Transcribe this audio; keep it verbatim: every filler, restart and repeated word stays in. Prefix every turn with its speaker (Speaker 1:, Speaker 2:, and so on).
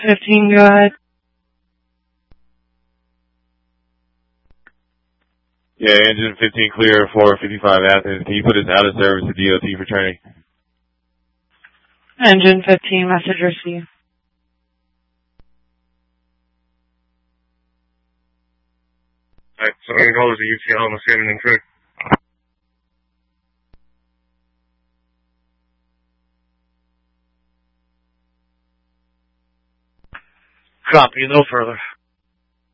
Speaker 1: fifteen, go ahead.
Speaker 2: Yeah, engine fifteen clear, four fifty-five Athens. Can you put us out of service to D O T for training?
Speaker 1: Engine fifteen, message received.
Speaker 3: Alright, so I'm going to call this a U T L, I'm standing in crew.
Speaker 4: Copy, no further.